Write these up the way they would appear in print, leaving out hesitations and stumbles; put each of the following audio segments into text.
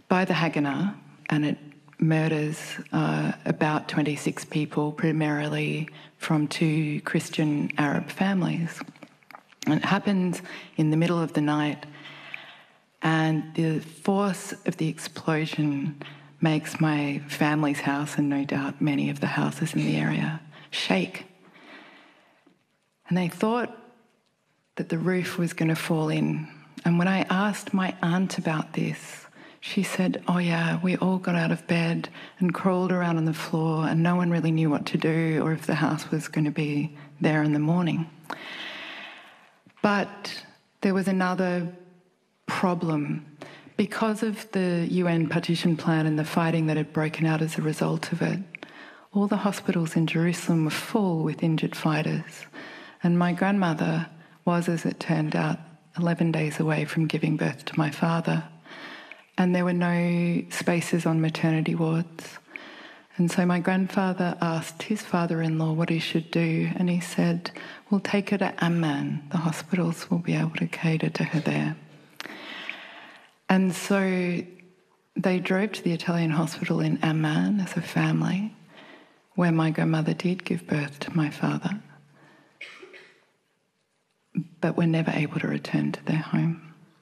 by the Haganah, and it murders about 26 people, primarily from two Christian Arab families. And it happens in the middle of the night, and the force of the explosion makes my family's house, and no doubt many of the houses in the area, shake. And they thought that the roof was going to fall in. And when I asked my aunt about this, she said, oh yeah, we all got out of bed and crawled around on the floor, and no one really knew what to do or if the house was going to be there in the morning. But there was another problem. Because of the UN partition plan and the fighting that had broken out as a result of it, all the hospitals in Jerusalem were full with injured fighters. And my grandmother was, as it turned out, 11 days away from giving birth to my father. And there were no spaces on maternity wards. And so my grandfather asked his father-in-law what he should do, and he said, we'll take her to Amman. The hospitals will be able to cater to her there. And so they drove to the Italian hospital in Amman as a family, where my grandmother did give birth to my father, but were never able to return to their home.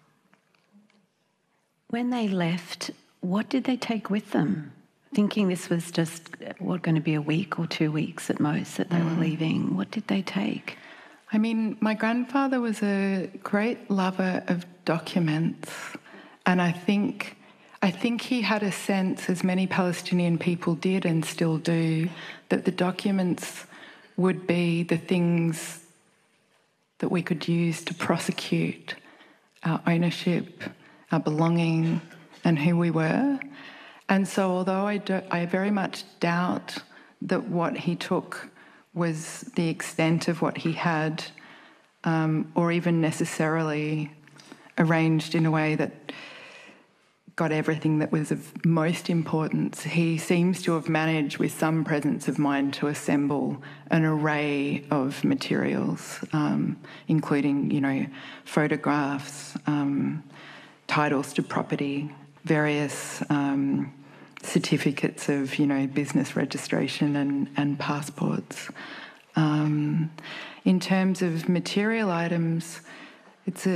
When they left, what did they take with them? Thinking this was just, going to be a week or 2 weeks at most that they were leaving. What did they take? I mean, my grandfather was a great lover of documents, and I think he had a sense, as many Palestinian people did and still do, that the documents would be the things that we could use to prosecute our ownership, our belonging, and who we were. And so although I very much doubt that what he took was the extent of what he had, or even necessarily arranged in a way that got everything that was of most importance, he seems to have managed with some presence of mind to assemble an array of materials, including, photographs, titles to property, various certificates of, business registration and passports. In terms of material items, it's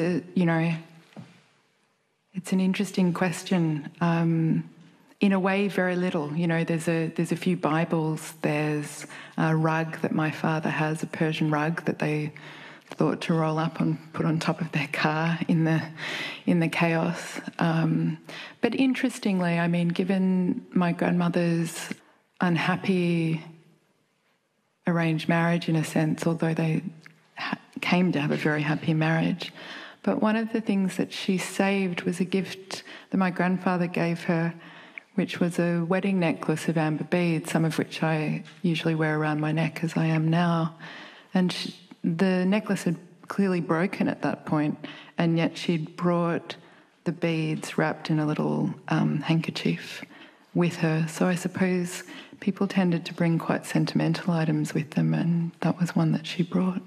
an interesting question. In a way, very little. There's a few Bibles. There's a rug that my father has, a Persian rug that they thought to roll up and put on top of their car in the chaos. But interestingly, I mean, given my grandmother's unhappy arranged marriage in a sense, although they came to have a very happy marriage, but one of the things that she saved was a gift that my grandfather gave her, which was a wedding necklace of amber beads, some of which I usually wear around my neck as I am now. And the necklace had clearly broken at that point, and yet she'd brought the beads wrapped in a little handkerchief with her. So I suppose people tended to bring quite sentimental items with them, and that was one that she brought.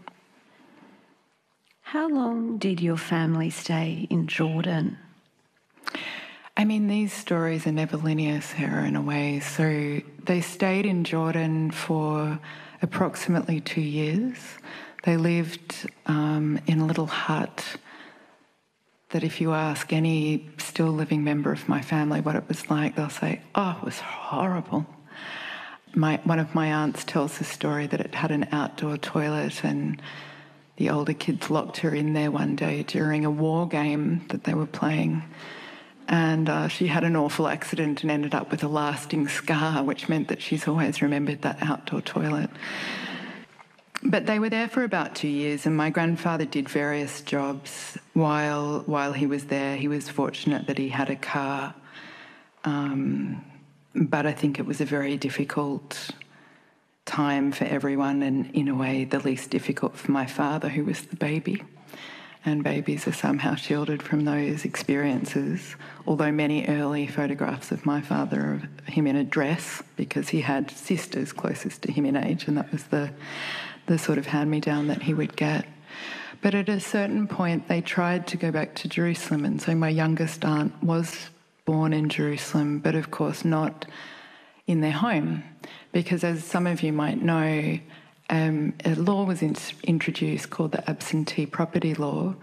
How long did your family stay in Jordan? I mean, these stories are never linear, Sarah, in a way. So they stayed in Jordan for approximately 2 years. They lived in a little hut that if you ask any still living member of my family what it was like, they'll say, oh, it was horrible. One of my aunts tells the story that it had an outdoor toilet, and the older kids locked her in there one day during a war game that they were playing. And she had an awful accident and ended up with a lasting scar, which meant that she's always remembered that outdoor toilet. But they were there for about 2 years, and my grandfather did various jobs while he was there. He was fortunate that he had a car, but I think it was a very difficult time for everyone, and in a way the least difficult for my father, who was the baby. And babies are somehow shielded from those experiences, although many early photographs of my father of him in a dress, because he had sisters closest to him in age, and that was the sort of hand-me-down that he would get. But at a certain point they tried to go back to Jerusalem, and so my youngest aunt was born in Jerusalem, but of course not in their home, because as some of you might know, a law was introduced called the absentee property law.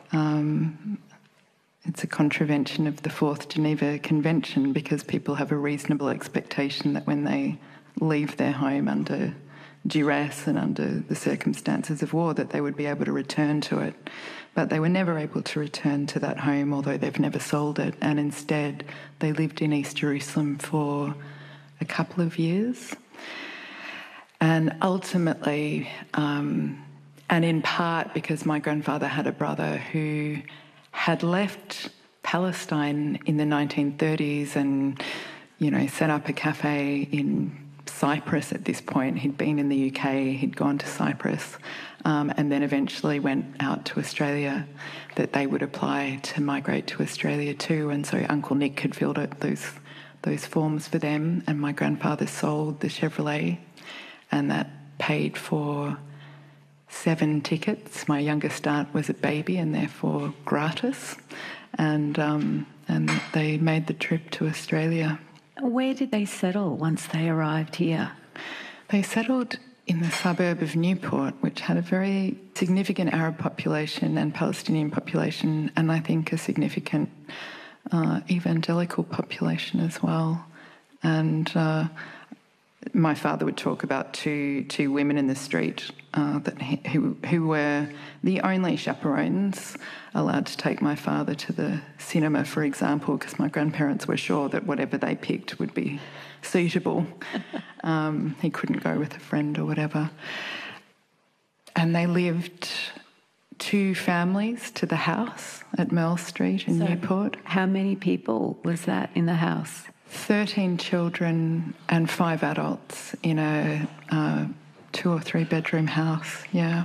It's a contravention of the Fourth Geneva Convention, because people have a reasonable expectation that when they leave their home under duress and under the circumstances of war, that they would be able to return to it. But they were never able to return to that home, although they've never sold it, and instead they lived in East Jerusalem for a couple of years. And ultimately, and in part because my grandfather had a brother who had left Palestine in the 1930s and, set up a cafe in Cyprus at this point. He'd been in the UK, he'd gone to Cyprus, and then eventually went out to Australia, that they would apply to migrate to Australia too. And so Uncle Nick had filled out those forms for them, and my grandfather sold the Chevrolet, and that paid for 7 tickets. My youngest aunt was a baby and therefore gratis, and they made the trip to Australia. Where did they settle once they arrived here? They settled in the suburb of Newport, which had a very significant Arab population and Palestinian population, and I think a significant evangelical population as well. And my father would talk about two women in the street who were the only chaperones allowed to take my father to the cinema, for example, because my grandparents were sure that whatever they picked would be suitable. He couldn't go with a friend or whatever. And they lived 2 families to the house at Merle Street in Newport. How many people was that in the house? 13 children and 5 adults in a 2 or 3 bedroom house. Yeah.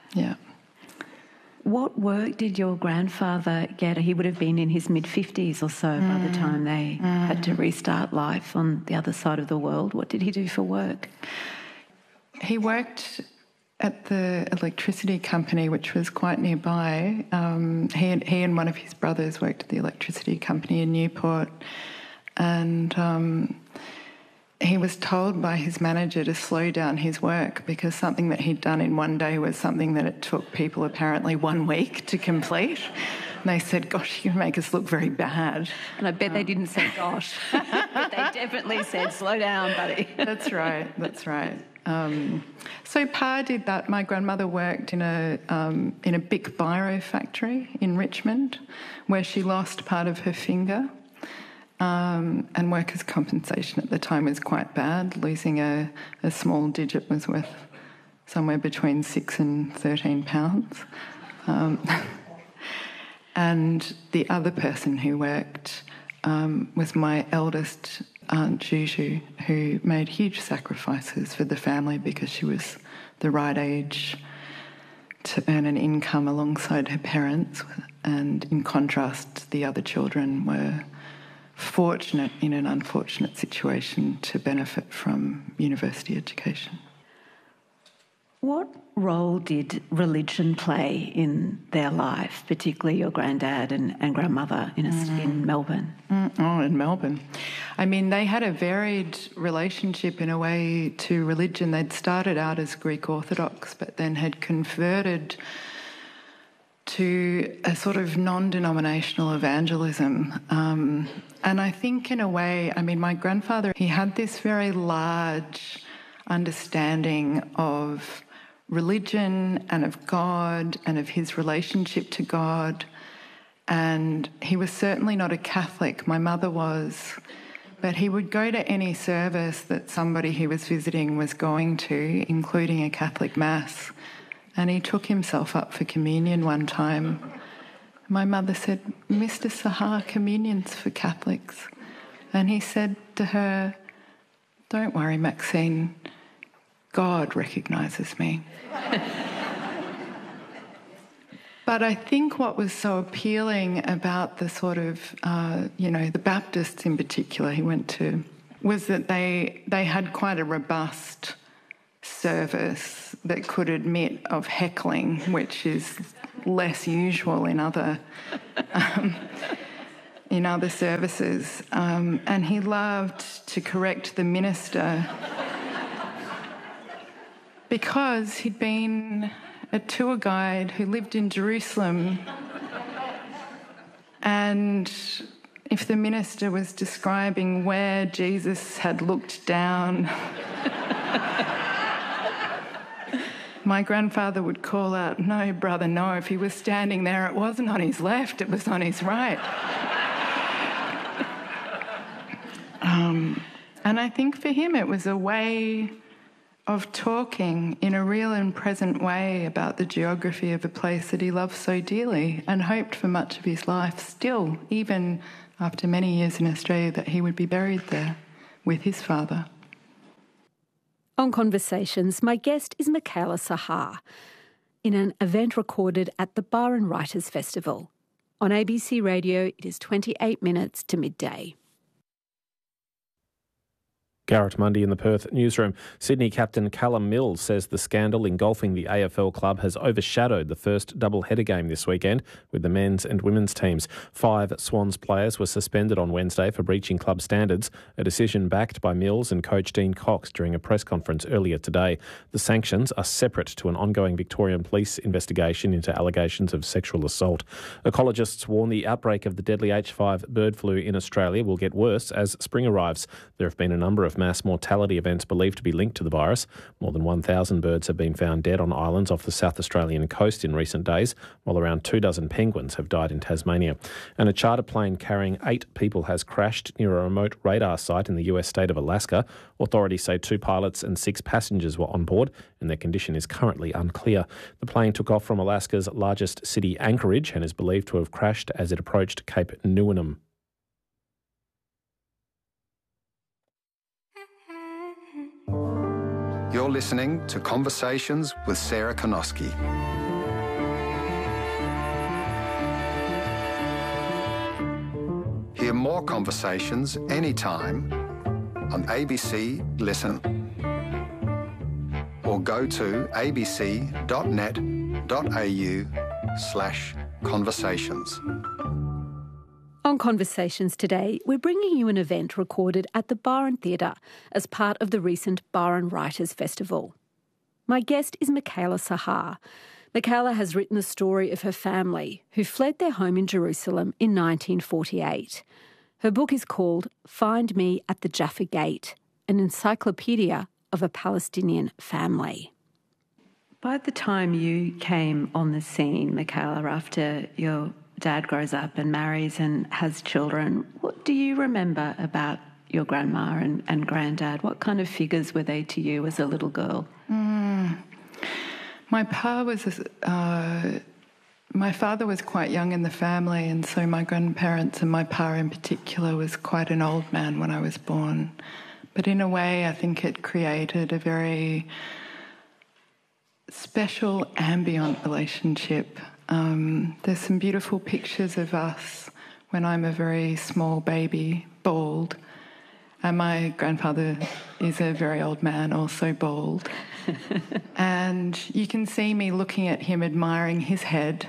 What work did your grandfather get? He would have been in his mid-50s or so by the time they had to restart life on the other side of the world. What did he do for work? He worked at the electricity company, which was quite nearby. He and one of his brothers worked at the electricity company in Newport, and he was told by his manager to slow down his work because something that he'd done in one day was something that it took people apparently 1 week to complete. And they said, "Gosh, you make us look very bad." And I bet they didn't say "gosh," but they definitely said "slow down, buddy." That's right. So Pa did that. My grandmother worked in a Bic Biro factory in Richmond, where she lost part of her finger. And workers' compensation at the time was quite bad. Losing a small digit was worth somewhere between £6 and £13. And the other person who worked was my eldest Aunt Juju, who made huge sacrifices for the family because she was the right age to earn an income alongside her parents. And in contrast, the other children were fortunate in an unfortunate situation to benefit from university education. What role did religion play in their life, particularly your granddad and grandmother in Melbourne? In Melbourne. I mean, they had a varied relationship in a way to religion. They'd started out as Greek Orthodox, but then had converted to a sort of non-denominational evangelism. And I think in a way, I mean, my grandfather, he had this very large understanding of religion and of God and of his relationship to God. And he was certainly not a Catholic. My mother was. But he would go to any service that somebody he was visiting was going to, including a Catholic Mass. And he took himself up for communion one time. My mother said, "Mr. Sahar, communion's for Catholics." And he said to her, "Don't worry, Maxine, God recognises me." But I think what was so appealing about the sort of, the Baptists in particular he went to, was that they had quite a robust service that could admit of heckling, which is less usual in other in other services, and he loved to correct the minister because he'd been a tour guide who lived in Jerusalem, and if the minister was describing where Jesus had looked down, my grandfather would call out, "No, brother, no. If he was standing there, it wasn't on his left, it was on his right." And I think for him it was a way of talking in a real and present way about the geography of a place that he loved so dearly and hoped for much of his life still, even after many years in Australia, that he would be buried there with his father. On Conversations, my guest is Michaela Sahar in an event recorded at the Byron Writers Festival. On ABC Radio, it is 28 minutes to midday. Garrett Mundy in the Perth newsroom. Sydney captain Callum Mills says the scandal engulfing the AFL club has overshadowed the first double-header game this weekend with the men's and women's teams. 5 Swans players were suspended on Wednesday for breaching club standards, a decision backed by Mills and coach Dean Cox during a press conference earlier today. The sanctions are separate to an ongoing Victorian police investigation into allegations of sexual assault. Ecologists warn the outbreak of the deadly H5 bird flu in Australia will get worse as spring arrives. There have been a number of mass mortality events believed to be linked to the virus. More than 1,000 birds have been found dead on islands off the South Australian coast in recent days, while around 24 penguins have died in Tasmania. And a charter plane carrying 8 people has crashed near a remote radar site in the US state of Alaska. Authorities say 2 pilots and 6 passengers were on board, and their condition is currently unclear. The plane took off from Alaska's largest city, Anchorage, and is believed to have crashed as it approached Cape Newenham. You're listening to Conversations with Sarah Konoski. Hear more conversations anytime on ABC Listen or go to abc.net.au/conversations. On Conversations today, we're bringing you an event recorded at the Byron Theatre as part of the recent Byron Writers Festival. My guest is Michaela Sahar. Michaela has written the story of her family who fled their home in Jerusalem in 1948. Her book is called Find Me at the Jaffa Gate, an encyclopedia of a Palestinian family. By the time you came on the scene, Michaela, after your dad grows up and marries and has children, what do you remember about your grandma and granddad? What kind of figures were they to you as a little girl? My father was quite young in the family, and so my grandparents and my pa in particular was quite an old man when I was born. But in a way, I think it created a very special ambient relationship. There's some beautiful pictures of us when I'm a very small baby, bald, and my grandfather is a very old man, also bald. And you can see me looking at him, admiring his head.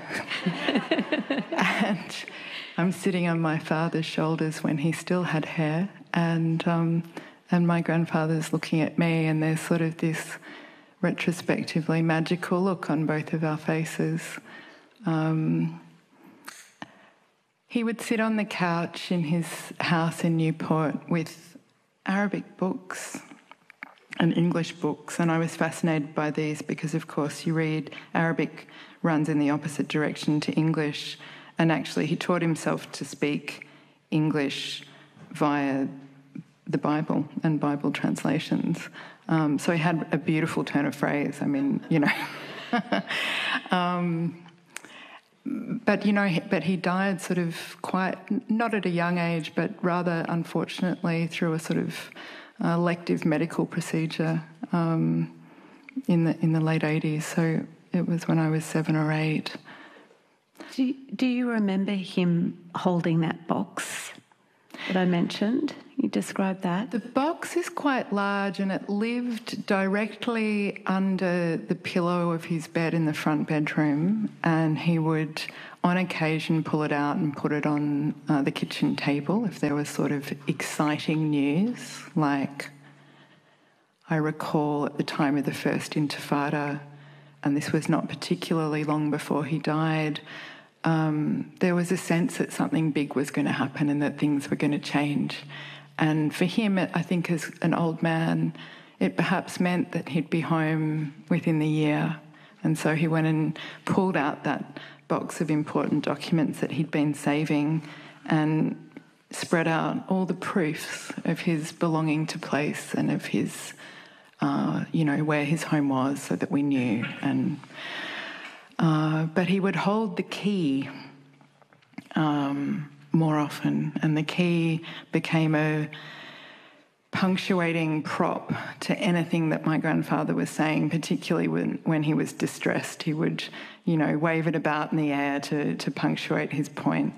And I'm sitting on my father's shoulders when he still had hair, and my grandfather's looking at me, and there's sort of this retrospectively magical look on both of our faces. He would sit on the couch in his house in Newport with Arabic books and English books, and I was fascinated by these because, of course, you read Arabic runs in the opposite direction to English, and actually he taught himself to speak English via the Bible and Bible translations. So he had a beautiful turn of phrase. I mean, you know. But he died sort of quite, not at a young age, but rather unfortunately through a sort of elective medical procedure in the late 80s. So it was when I was 7 or 8. Do you remember him holding that box that I mentioned? You described that. The box is quite large, and it lived directly under the pillow of his bed in the front bedroom, and he would on occasion pull it out and put it on the kitchen table if there was sort of exciting news. Like, I recall at the time of the First Intifada, and this was not particularly long before he died, there was a sense that something big was going to happen and that things were going to change. And for him, I think as an old man, it perhaps meant that he'd be home within the year. And so he went and pulled out that box of important documents that he'd been saving and spread out all the proofs of his belonging to place and of his, where his home was, so that we knew. And but he would hold the key more often, and the key became a punctuating prop to anything that my grandfather was saying, particularly when he was distressed. He would, wave it about in the air to punctuate his point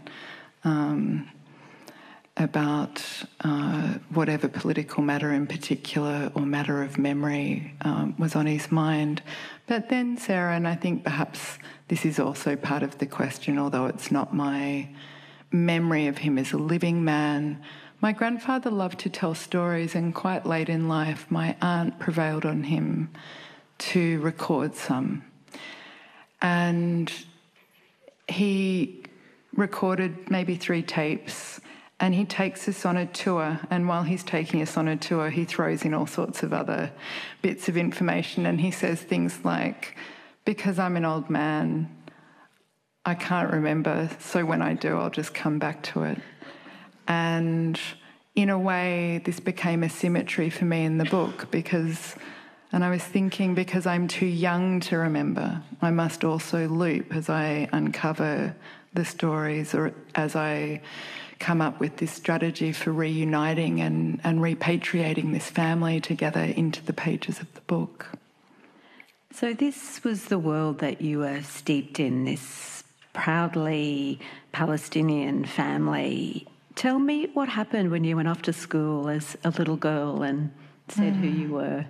about whatever political matter in particular or matter of memory was on his mind. But then, Sarah, and I think perhaps this is also part of the question, although it's not my memory of him as a living man, my grandfather loved to tell stories, and quite late in life my aunt prevailed on him to record some. And he recorded maybe 3 tapes, and he takes us on a tour, and while he's taking us on a tour, he throws in all sorts of other bits of information, and he says things like, because I'm an old man, I can't remember, so when I do, I'll just come back to it. And in a way, this became a symmetry for me in the book and I was thinking, because I'm too young to remember, I must also loop as I uncover the stories, or as I come up with this strategy for reuniting and repatriating this family together into the pages of the book. So this was the world that you were steeped in, this proudly Palestinian family. Tell me what happened when you went off to school as a little girl and said who you were.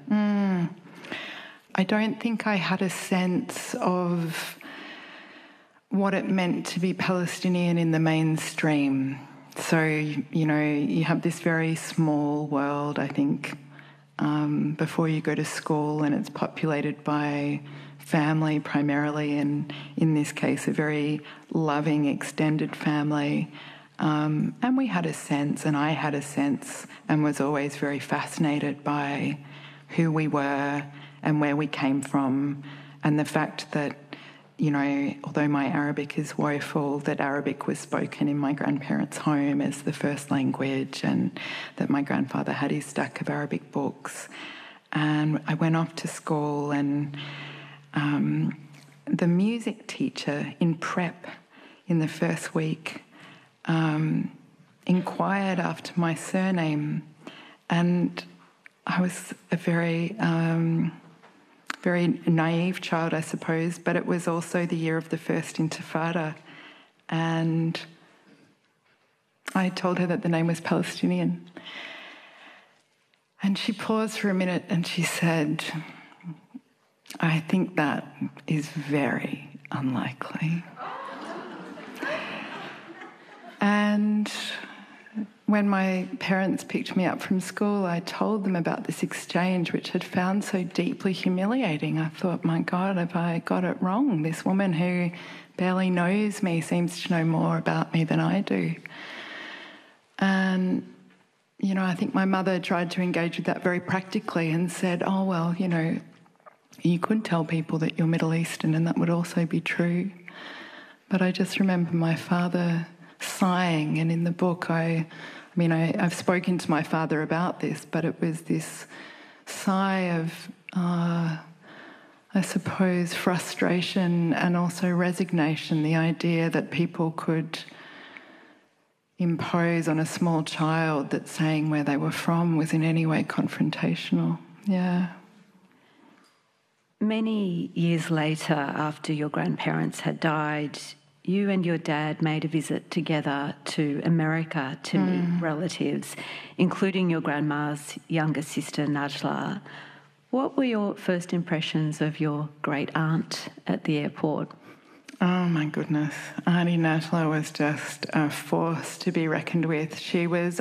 I don't think I had a sense of what it meant to be Palestinian in the mainstream. So, you have this very small world, I think, before you go to school, and it's populated by family primarily, and in this case, a very loving, extended family. And we had a sense, and I had a sense, and was always very fascinated by who we were and where we came from, and the fact that, although my Arabic is woeful, that Arabic was spoken in my grandparents' home as the first language, and that my grandfather had his stack of Arabic books. And I went off to school, and the music teacher in prep in the first week inquired after my surname, and I was a very naive child, I suppose, but it was also the year of the First Intifada, and I told her that the name was Palestinian. And she paused for a minute and she said, I think that is very unlikely. And when my parents picked me up from school, I told them about this exchange, which I'd found so deeply humiliating. I thought, my God, have I got it wrong? This woman who barely knows me seems to know more about me than I do. And, I think my mother tried to engage with that very practically and said, oh, well, you could tell people that you're Middle Eastern and that would also be true. But I just remember my father sighing, and in the book I've spoken to my father about this, but it was this sigh of, I suppose, frustration and also resignation, the idea that people could impose on a small child that saying where they were from was in any way confrontational. Yeah. Many years later, after your grandparents had died, you and your dad made a visit together to America to meet relatives, including your grandma's younger sister, Najla. What were your first impressions of your great aunt at the airport? Oh my goodness. Auntie Natalie was just a force to be reckoned with. She was